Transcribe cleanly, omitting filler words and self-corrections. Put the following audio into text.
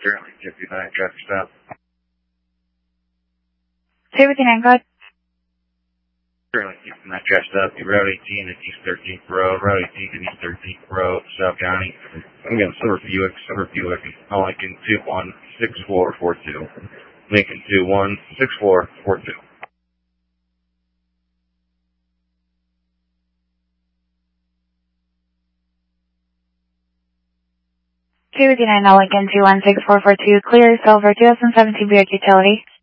Currently 59 traffic stop. 259, go ahead. Currently 59 traffic stop. Route 18 at East 13th Road. Route 18 at East 13th Road, South County. I'm getting Silver Buick, calling Lincoln 216442. Lincoln 216442. 259, Lincoln 216442, clear Silver 2017 Buick Utility.